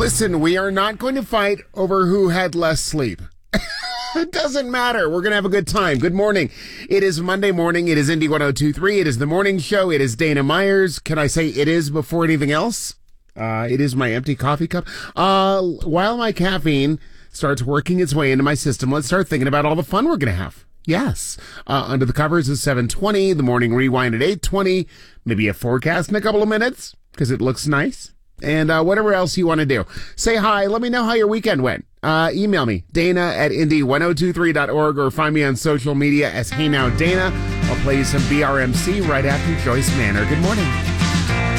Listen, we are not going to fight over who had less sleep. It doesn't matter. We're going to have a good time. Good morning. It is Monday morning. It is Indy 102.3. It is the morning show. It is Dana Myers. Can I say it is before anything else? It is my empty coffee cup. While my caffeine starts working its way into my system, let's start thinking about all the fun we're going to have. Yes. Under the covers is 7:20. The morning rewind at 8:20. Maybe a forecast in a couple of minutes because it looks nice. And whatever else you want to do. Say hi. Let me know how your weekend went. Email me, dana@indy1023.org, or find me on social media as Hey Now Dana. I'll play you some BRMC right after Joyce Manor. Good morning.